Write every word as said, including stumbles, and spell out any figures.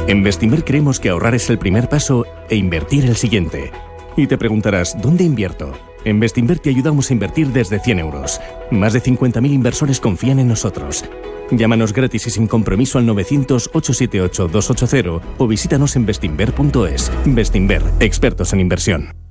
En Bestinver creemos que ahorrar es el primer paso e invertir el siguiente. Y te preguntarás, ¿dónde invierto? En Bestinver te ayudamos a invertir desde cien euros. Más de cincuenta mil inversores confían en nosotros. Llámanos gratis y sin compromiso al novecientos, ochocientos setenta y ocho, doscientos ochenta o visítanos en bestinver punto es. Bestinver, expertos en inversión.